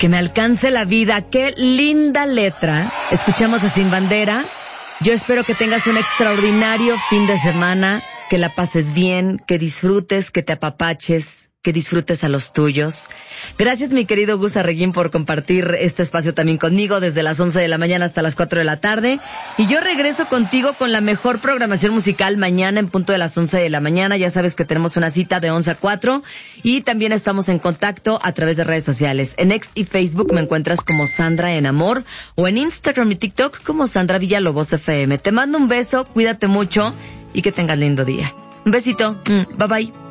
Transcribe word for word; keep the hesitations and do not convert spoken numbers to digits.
Que me alcance la vida. Qué linda letra. Escuchamos a Sin Bandera. Yo espero que tengas un extraordinario fin de semana, que la pases bien, que disfrutes, que te apapaches, que disfrutes a los tuyos. Gracias, mi querido Gus Arreguín, por compartir este espacio también conmigo desde las once de la mañana hasta las cuatro de la tarde. Y yo regreso contigo con la mejor programación musical mañana en punto de las once de la mañana. Ya sabes que tenemos una cita de once a cuatro y también estamos en contacto a través de redes sociales. En X y Facebook me encuentras como Sandra en Amor o en Instagram y TikTok como Sandra Villalobos F M. Te mando un beso, cuídate mucho y que tengas lindo día. Un besito. Bye bye.